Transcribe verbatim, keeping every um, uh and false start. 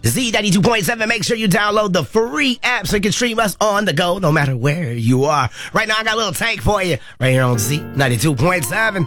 Z ninety-two point seven. Make sure you download the free app so you can stream us on the go no matter where you are. Right now, I got a little tank for you right here on Z ninety-two point seven.